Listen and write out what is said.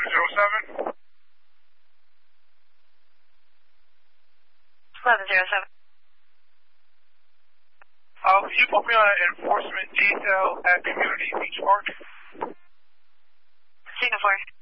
1107. 1107. Could you put me on an enforcement detail at Community Beach Park? Signal 4.